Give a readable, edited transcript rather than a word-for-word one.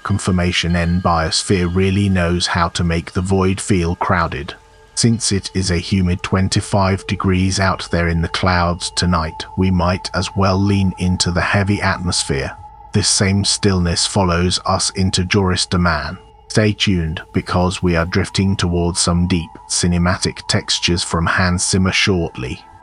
confirmation N-Biosphere really knows how to make the void feel crowded. Since it is a humid 25 degrees out there in the clouds tonight, we might as well lean into the heavy atmosphere. This same stillness follows us into Joris Daman. Stay tuned, because we are drifting towards some deep, cinematic textures from Hans Zimmer shortly.